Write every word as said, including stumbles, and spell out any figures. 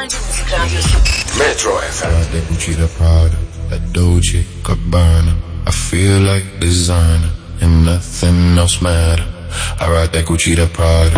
Mande Music Radiosu. Metro F M. That Gucci, the Prada, that Dolce, Gabbana. I feel like designer, and nothing else matter. I ride that Gucci, the Prada.